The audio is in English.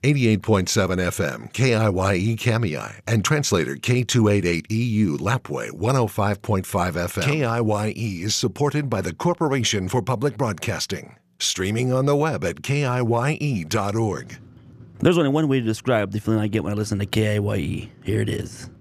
88.7 FM, KIYE Kamiai, and translator K288EU Lapway 105.5 FM. KIYE is supported by the Corporation for Public Broadcasting. Streaming on the web at KIYE.org. There's only one way to describe the feeling I get when I listen to KIYE. Here it is.